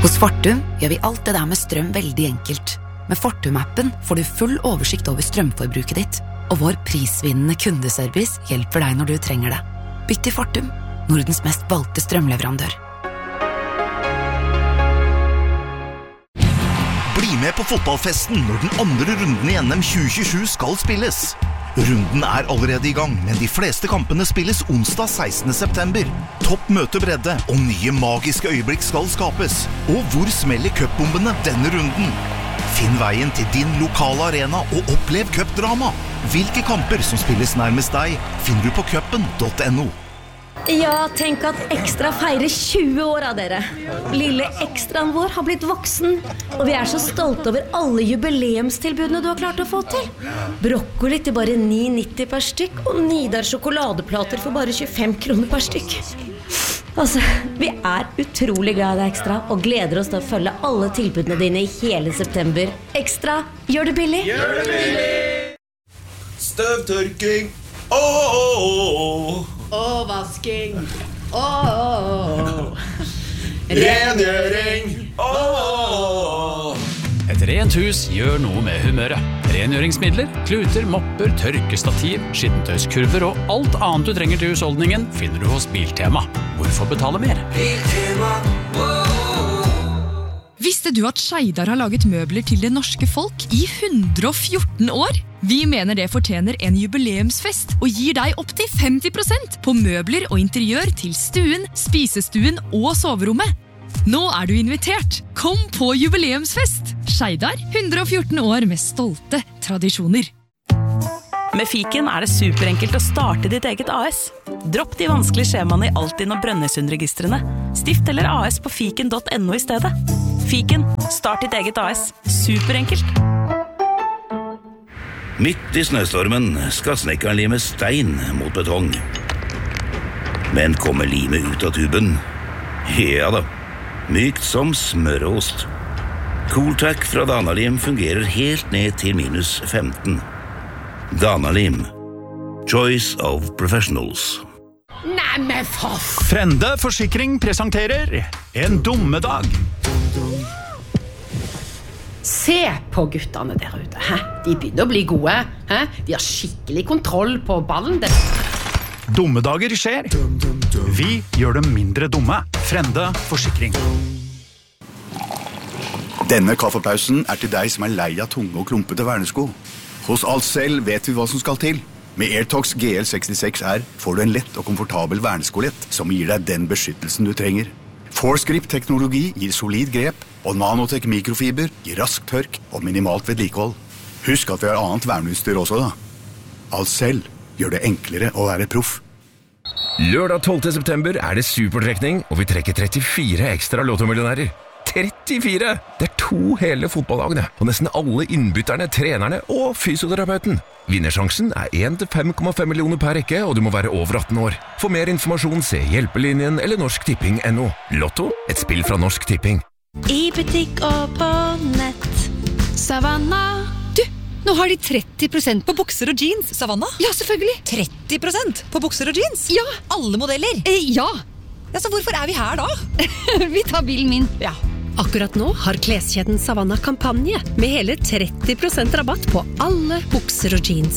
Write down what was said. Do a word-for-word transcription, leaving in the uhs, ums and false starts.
Hos Fortum gjør vi alt det der med strøm veldig enkelt. Med Fortum-appen får du full oversikt over strømforbruket ditt, og vår prisvinnende kundeservice hjelper deg når du trenger det. Bytt til Fortum, Nordens mest valgte strømleverandør. Bli med på fotballfesten når den andre runden i N M tjue tjuesju skal spilles. Runden er allerede i gang, men de fleste kampene spilles onsdag sekstende september. Topp møter bredde, og nye magiske øyeblikk skal skapes. Og hvor smeller cupbombene denne runden? Finn veien til din lokale arena og opplev cupdrama. Hvilke kamper som spilles nærmest deg, finner du på cupen punktum no. Ja, tenk at Ekstra feirer tjue år av dere. Lille Ekstraen vår har blitt voksen, og vi er så stolte over alle jubileumstilbudene du har klart å få til. Brokkoli til bare ni nitti per stykk, og Nidar sjokoladeplater for bare tjuefem kroner per stykk. Altså, vi er utrolig glad i deg, Ekstra, og gleder oss til å følge alle tilbudene dine i hele september. Ekstra, gjør det billig! Gjør det billig! Støvtørking! Åh, åh, åh. Og vasking. Åh. Rengjøring. Åh. Et rent hus gjør noe med humøret. Rengjøringsmidler, kluter, mopper, tørkestativ, skittentøyskurver og alt annet du trenger til husholdningen finner du hos Biltema. Hvorfor betale mer? Biltema. Visste du at Skeidar har laget møbler til det norske folk i hundre og fjorten år? Vi mener det fortjener en jubileumsfest og gir deg opp til femti prosent på møbler og interiør til stuen, spisestuen og soverommet. Nå er du invitert. Kom på jubileumsfest. Skeidar, hundre og fjorten år med stolte tradisjoner. Med Fiken er det superenkelt å starte ditt eget A S. Dropp de vanskelige skjemaene i Altinn og Brønnøysundregistrene. Stift eller A S på fiken punktum no i stedet. Fiken, start ditt eget A S. Superenkelt. Midt i snøstormen skal snekkeren lime stein mot betong. Men kommer limet ut av tuben? Ja da, mykt som smørost. Cooltack fra Danalim fungerer helt ned til minus femten. Danalim. Choice of professionals. Nei, men for f... Frende Forsikring presenterer En dummedag. Se på guttene der ute. Hæ? De begynner å bli gode. Hæ? De har skikkelig kontroll på ballen. Det... Dummedager skjer. Vi gjør dem mindre dumme. Frende Forsikring. Denne kaffepausen er til deg som er lei av tunge og klumpete vernesko. Hos Alcel vet vi hva som skal til. Med Airtox G L sekstiseks R får du en lett og komfortabel verneskolett som gir deg den beskyttelsen du trenger. Force-grip-teknologi gir solid grep, og Nanotech mikrofiber gir rask tørk og minimalt vedlikehold. Husk at vi har annet verneutstyr også da. Alcel gjør det enklere å være proff. Lørdag tolvte september er det supertrekning, og vi trekker trettifire ekstra lottomillionærer. trettifire! Det er to hele fotballagene, og nesten alle innbytterne, trenerne og fysioterapeuten. Vinnersjansen er en til fem komma fem millioner per rekke, og du må være over atten år. For mer informasjon se Hjelpelinjen eller Norsk Tipping punktum no. Lotto, et spill fra Norsk Tipping. I butikk og på nett. Savannah. Du, nå har de tretti prosent på bukser og jeans. Savannah? Ja, selvfølgelig. tretti prosent på bukser og jeans? Ja. Alle modeller? Eh, ja. Ja, så hvorfor er vi her da? Vi tar bilen min. Ja. Akkurat nå har kleskjeden Savannah kampanje med hele tretti prosent rabatt på alle bukser og jeans.